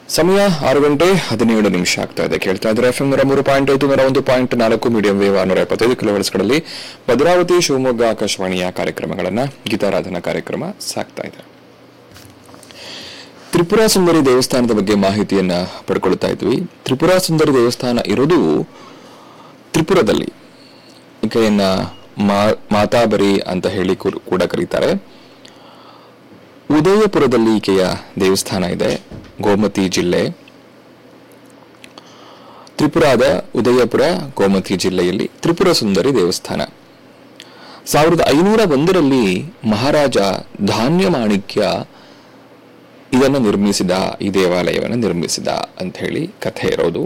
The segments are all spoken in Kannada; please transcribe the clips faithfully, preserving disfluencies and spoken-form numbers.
ಸಮಯ ಆರು ಗಂಟೆ ಹದಿನೇಳು ನಿಮಿಷ ಆಗ್ತಾ ಇದೆ. ಕೇಳ್ತಾ ಇದ್ರೆ ಎಫ್ ಎಂ ನೂರ ಮೂರು ಪಾಯಿಂಟ್ ಐದು ನೂರ ಒಂದು ಪಾಯಿಂಟ್ ನಾಲ್ಕು ಮೀಡಿಯಂ ವೇವ್ ನೂರ ಎಪ್ಪತ್ತೈದು ಕಿಲೋಹರ್ಟ್ಸ್ಗಳಲ್ಲಿ ಭದ್ರಾವತಿ ಶಿವಮೊಗ್ಗ ಆಕಾಶವಾಣಿಯ ಕಾರ್ಯಕ್ರಮಗಳನ್ನ ಗೀತಾರಾಧನಾ ಕಾರ್ಯಕ್ರಮ ಸಾಗ್ತಾ ಇದೆ. ತ್ರಿಪುರಾ ಸುಂದರಿ ದೇವಸ್ಥಾನದ ಬಗ್ಗೆ ಮಾಹಿತಿಯನ್ನ ಪಡ್ಕೊಳ್ತಾ ಇದ್ವಿ. ತ್ರಿಪುರಾ ಸುಂದರಿ ದೇವಸ್ಥಾನ ಇರೋದು ತ್ರಿಪುರದಲ್ಲಿ. ಈಕೆಯನ್ನ ಮಾತಾಬರಿ ಅಂತ ಹೇಳಿ ಕೂಡ ಕರೀತಾರೆ. ಉದಯಪುರದಲ್ಲಿ ಈಕೆಯ ದೇವಸ್ಥಾನ ಇದೆ. ಗೋಮತಿ ಜಿಲ್ಲೆ, ತ್ರಿಪುರಾದ ಉದಯಪುರ ಗೋಮತಿ ಜಿಲ್ಲೆಯಲ್ಲಿ ತ್ರಿಪುರ ಸುಂದರಿ ದೇವಸ್ಥಾನ. ಸಾವಿರದ ಐನೂರ ಒಂದರಲ್ಲಿ ಮಹಾರಾಜ ಧಾನ್ಯ ಮಾಣಿಕ್ಯ ಇದನ್ನು ನಿರ್ಮಿಸಿದ, ಈ ದೇವಾಲಯವನ್ನು ನಿರ್ಮಿಸಿದ ಅಂತ ಹೇಳಿ ಕಥೆ ಇರೋದು.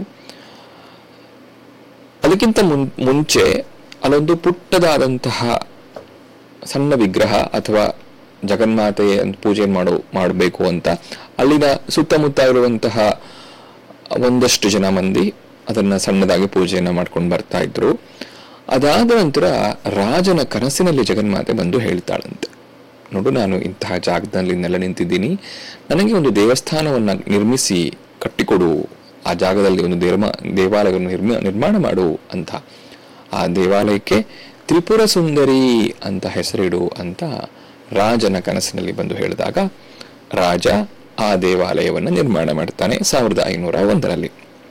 ಅದಕ್ಕಿಂತ ಮುನ್ ಮುಂಚೆ ಅಲ್ಲೊಂದು ಪುಟ್ಟದಾದಂತಹ ಸಣ್ಣ ವಿಗ್ರಹ ಅಥವಾ ಜಗನ್ಮಾತೆಯ ಪೂಜೆ ಮಾಡೋ ಮಾಡಬೇಕು ಅಂತ ಅಲ್ಲಿನ ಸುತ್ತಮುತ್ತ ಇರುವಂತಹ ಒಂದಷ್ಟು ಜನ ಮಂದಿ ಅದನ್ನ ಸಣ್ಣದಾಗಿ ಪೂಜೆಯನ್ನ ಮಾಡ್ಕೊಂಡು ಬರ್ತಾ ಇದ್ರು. ಅದಾದ ನಂತರ ರಾಜನ ಕನಸಿನಲ್ಲಿ ಜಗನ್ಮಾತೆ ಬಂದು ಹೇಳ್ತಾಳಂತೆ, ನೋಡು, ನಾನು ಇಂತಹ ಜಾಗದಲ್ಲಿ ನೆಲೆ ನಿಂತಿದ್ದೀನಿ, ನನಗೆ ಒಂದು ದೇವಸ್ಥಾನವನ್ನ ನಿರ್ಮಿಸಿ ಕಟ್ಟಿಕೊಡು, ಆ ಜಾಗದಲ್ಲಿ ಒಂದು ದೇವ ದೇವಾಲಯವನ್ನು ನಿರ್ಮ ನಿರ್ಮಾಣ ಮಾಡು ಅಂತ. ಆ ದೇವಾಲಯಕ್ಕೆ ತ್ರಿಪುರ ಸುಂದರಿ ಅಂತ ಹೆಸರಿಡು ಅಂತ ರಾಜನ ಕನಸಿನಲ್ಲಿ ಬಂದು ಹೇಳಿದಾಗ ರಾಜ ಆ ದೇವಾಲಯವನ್ನು ನಿರ್ಮಾಣ ಮಾಡ್ತಾನೆ ಸಾವಿರದ ಐನೂರ ಒಂದರಲ್ಲಿ.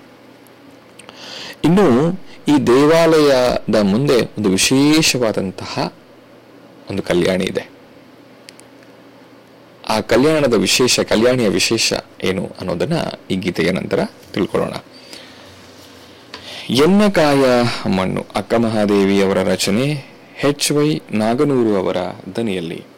ಇನ್ನು ಈ ದೇವಾಲಯದ ಮುಂದೆ ಒಂದು ವಿಶೇಷವಾದಂತಹ ಒಂದು ಕಲ್ಯಾಣಿ ಇದೆ. ಆ ಕಲ್ಯಾಣದ ವಿಶೇಷ ಕಲ್ಯಾಣಿಯ ವಿಶೇಷ ಏನು ಅನ್ನೋದನ್ನ ಈ ಗೀತೆಯ ನಂತರ ತಿಳ್ಕೊಳ್ಳೋಣ. ಎನ್ನಕಾಯ ಮಣ್ಣು, ಅಕ್ಕ ಮಹಾದೇವಿ ಅವರ ರಚನೆ, ಎಚ್ ವೈ ನಾಗನೂರು ಅವರ ದನಿಯಲ್ಲಿ.